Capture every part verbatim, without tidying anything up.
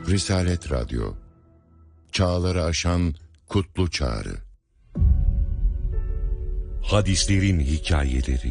Risalet Radyo, çağları aşan kutlu çağrı. Hadislerin hikayeleri.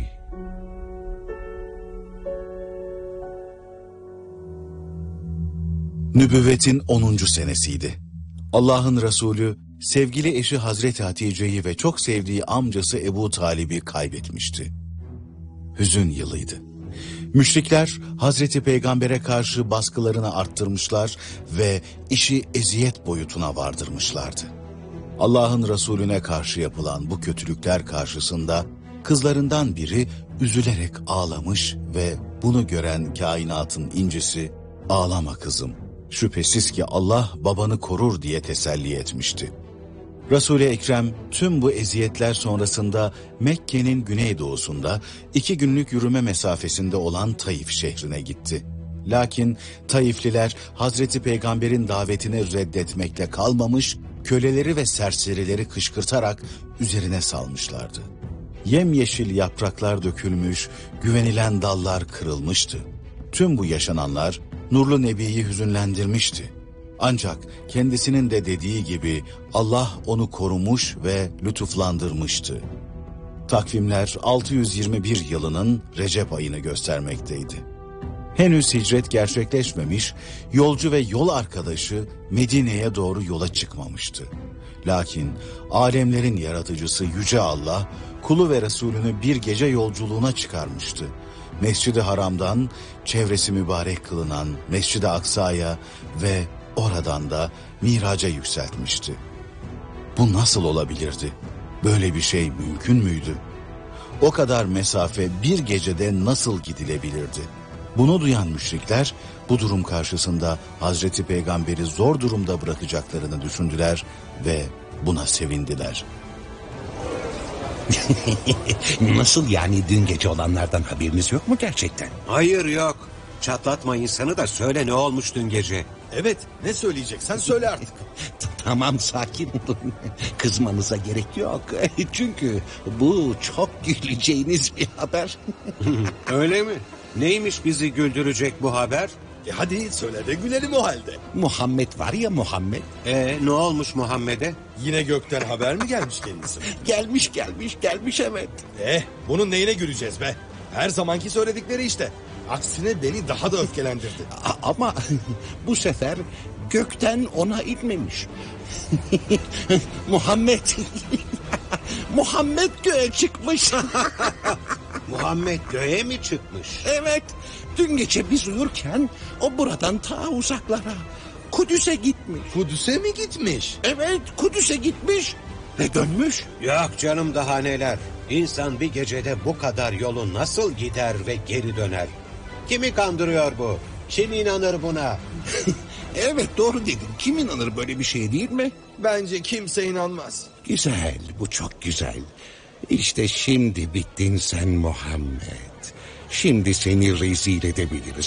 Nübüvvetin onuncu senesiydi. Allah'ın Resulü sevgili eşi Hazreti Hatice'yi ve çok sevdiği amcası Ebu Talib'i kaybetmişti. Hüzün yılıydı. Müşrikler Hazreti Peygamber'e karşı baskılarını arttırmışlar ve işi eziyet boyutuna vardırmışlardı. Allah'ın Resulüne karşı yapılan bu kötülükler karşısında kızlarından biri üzülerek ağlamış ve bunu gören kainatın incisi, "Ağlama kızım, şüphesiz ki Allah babanı korur" diye teselli etmişti. Resul-i Ekrem tüm bu eziyetler sonrasında Mekke'nin güneydoğusunda iki günlük yürüme mesafesinde olan Taif şehrine gitti. Lakin Taifliler Hazreti Peygamber'in davetini reddetmekle kalmamış, köleleri ve serserileri kışkırtarak üzerine salmışlardı. Yemyeşil yapraklar dökülmüş, güvenilen dallar kırılmıştı. Tüm bu yaşananlar Nurlu Nebi'yi hüzünlendirmişti. Ancak kendisinin de dediği gibi Allah onu korumuş ve lütuflandırmıştı. Takvimler altı yüz yirmi bir yılının Recep ayını göstermekteydi. Henüz hicret gerçekleşmemiş, yolcu ve yol arkadaşı Medine'ye doğru yola çıkmamıştı. Lakin alemlerin yaratıcısı Yüce Allah, kulu ve Resulünü bir gece yolculuğuna çıkarmıştı. Mescid-i Haram'dan çevresi mübarek kılınan Mescid-i Aksa'ya ve oradan da Miraç'a yükseltmişti. Bu nasıl olabilirdi? Böyle bir şey mümkün müydü? O kadar mesafe bir gecede nasıl gidilebilirdi? Bunu duyan müşrikler bu durum karşısında Hazreti Peygamber'i zor durumda bırakacaklarını düşündüler ve buna sevindiler. Nasıl yani, dün gece olanlardan haberiniz yok mu gerçekten? Hayır, yok. Çatlatma insanı da söyle, ne olmuş dün gece? Evet, ne söyleyeceksen söyle artık. Tamam, sakin olun. Kızmanıza gerek yok. Çünkü bu çok güleceğiniz bir haber. Öyle mi? Neymiş bizi güldürecek bu haber? E hadi söyle de gülelim o halde. Muhammed var ya, Muhammed. Ee, ne olmuş Muhammed'e? Yine gökten haber mi gelmiş kendisi? Gelmiş gelmiş gelmiş evet. Eh, bunun neyine güleceğiz be? Her zamanki söyledikleri işte. Aksine beni daha da öfkelendirdi. A- ama bu sefer gökten ona inmemiş. Muhammed. Muhammed göğe çıkmış. Muhammed göğe mi çıkmış? Evet. Dün gece biz uyurken o buradan ta uzaklara, Kudüs'e gitmiş. Kudüs'e mi gitmiş? Evet, Kudüs'e gitmiş ve dönmüş. Yok canım, daha neler. İnsan bir gecede bu kadar yolu nasıl gider ve geri döner? Kimi kandırıyor bu? Kim inanır buna? Evet, doğru dedin. Kim inanır böyle bir şeye, değil mi? Bence kimse inanmaz. Güzel, bu çok güzel. İşte şimdi bittin sen Muhammed. Şimdi seni rezil edebiliriz.